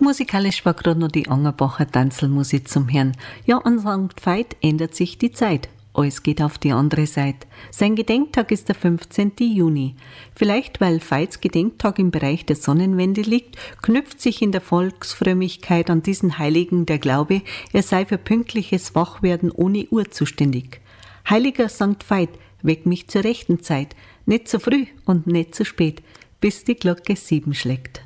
Musikalisch war gerade noch die Angerbacher Tanzelmusik zum Hören. Ja, an St. Veit ändert sich die Zeit. Alles geht auf die andere Seite. Sein Gedenktag ist der 15. Juni. Vielleicht, weil Veits Gedenktag im Bereich der Sonnenwende liegt, knüpft sich in der Volksfrömmigkeit an diesen Heiligen der Glaube, er sei für pünktliches Wachwerden ohne Uhr zuständig. Heiliger St. Veit, weck mich zur rechten Zeit, nicht zu früh und nicht zu spät, bis die Glocke 7 schlägt.